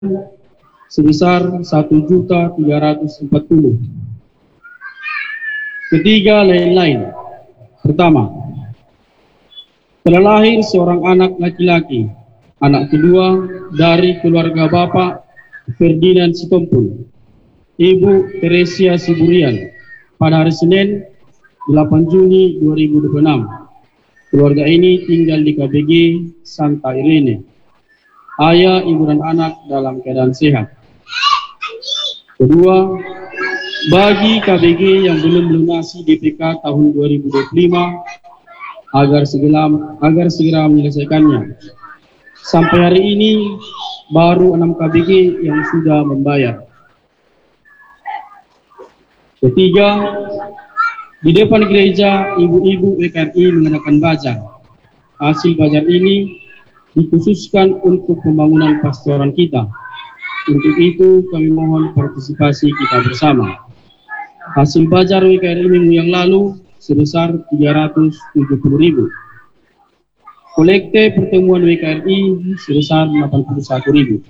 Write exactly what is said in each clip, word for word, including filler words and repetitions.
sebesar satu juta tiga ratus empat puluh. Ketiga, lain-lain. Pertama, telah lahir seorang anak laki-laki, anak kedua dari keluarga Bapak Ferdinand Sitompul, Ibu Teresia Siburian, pada hari Senin delapan Juni dua ribu dua puluh enam. Keluarga ini tinggal di K B G Santa Irene. Ayah, ibu, dan anak dalam keadaan sehat. Kedua, bagi K B G yang belum melunasi D P K tahun dua ribu dua puluh lima agar segera agar segera menyelesaikannya. Sampai hari ini baru enam K B G yang sudah membayar. Ketiga, di depan gereja ibu-ibu W K R I mengadakan bazar. Hasil bazar ini dikhususkan untuk pembangunan pastoran kita. Untuk itu kami mohon partisipasi kita bersama. Hasil bazar W K R I minggu yang lalu sebesar tiga ratus tujuh puluh ribu. Kolekte pertemuan W K R I sebesar delapan puluh satu ribu.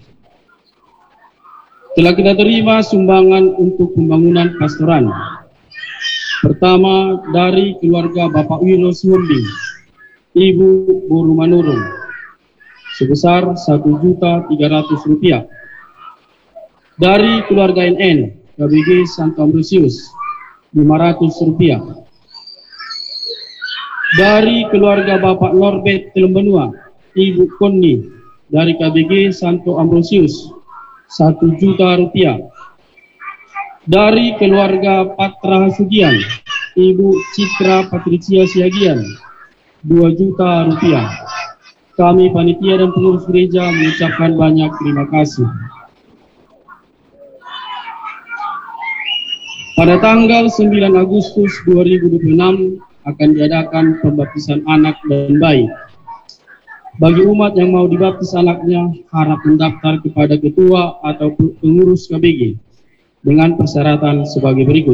Telah kita terima sumbangan untuk pembangunan pastoran. Pertama, dari keluarga Bapak Wiro Sihombing, Ibu Buru Manurung, sebesar satu juta tiga ratus rupiah. Dari keluarga N N, K B G Santo Ambrosius, lima ratus rupiah. Dari keluarga Bapak Norbert Telembenua, Ibu Konni, dari K B G Santo Ambrosius, satu juta rupiah. Dari keluarga Patra Hasugian, Ibu Citra Patricia Siagian, dua juta rupiah. Kami panitia dan pengurus gereja mengucapkan banyak terima kasih. Pada tanggal sembilan Agustus dua ribu dua puluh enam akan diadakan pembaptisan anak dan bayi. Bagi umat yang mau dibaptis anaknya, harap mendaftar kepada ketua atau pengurus K B G dengan persyaratan sebagai berikut.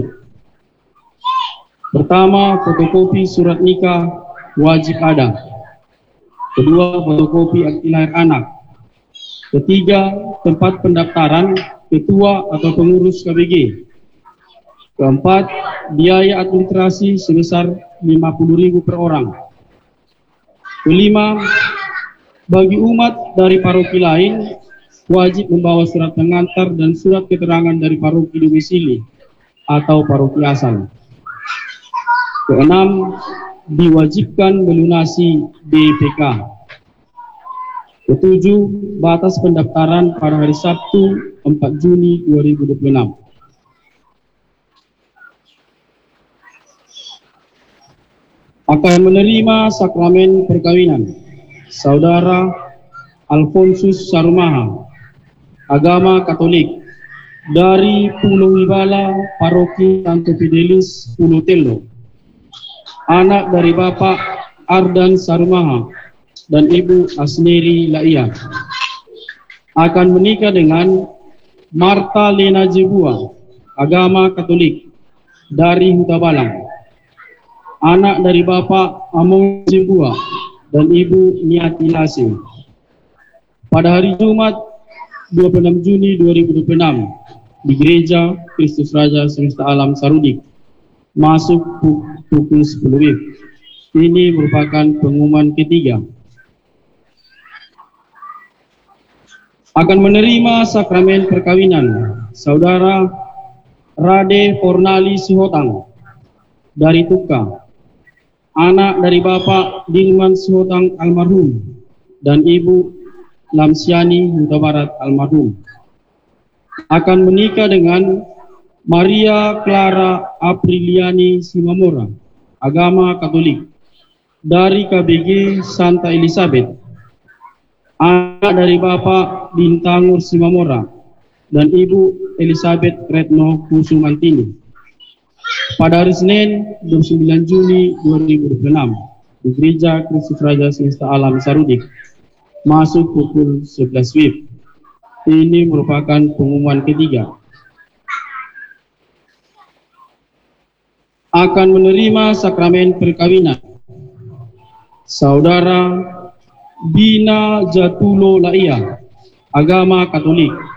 Pertama, fotokopi surat nikah wajib ada. Kedua, fotokopi akte lahir anak. Ketiga, tempat pendaftaran ketua atau pengurus K B G. Keempat, biaya administrasi sebesar lima puluh ribu per orang. Kelima, bagi umat dari paroki lain wajib membawa surat pengantar dan surat keterangan dari paroki domisili atau paroki asal. Keenam, diwajibkan melunasi D P K. Ketujuh, batas pendaftaran pada hari Sabtu empat Juni dua ribu dua puluh enam. Akan menerima sakramen perkawinan Saudara Alfonsus Sarumaha, agama Katolik, dari Pulau Wibala, Paroki Santo Fidelis, Pulau Tello. Anak dari Bapak Ardan Sarumaha dan Ibu Asneri Laia. Akan menikah dengan Marta Lena Jebua, agama Katolik, dari Huta Balang. Anak dari Bapak Among Jebua dan Ibu Niati Lasing. Pada hari Jumat dua puluh enam Juni dua ribu dua puluh enam di Gereja Kristus Raja Semesta Alam Sarudik, masuk pukul sepuluh W I B. Ini merupakan pengumuman ketiga. Akan menerima sakramen perkawinan Saudara Rade Fornali Sihotang dari Tuka, anak dari Bapak Dilman Sihotang almarhum dan Ibu Lamsiani Huta Barat almarhum. Akan menikah dengan Maria Clara Apriliani Simamora, agama Katolik, dari K B G Santa Elizabeth. Anak dari Bapak Bintangur Simamora dan Ibu Elizabeth Retno Kusumantini. Pada hari Senin dua puluh sembilan Juni dua ribu dua puluh enam di Gereja Kristus Raja Semesta Alam Sarudik, masuk pukul sebelas W I B. Ini merupakan pengumuman ketiga. Akan menerima sakramen perkawinan Saudara Bina Jatulo Laia, agama Katolik.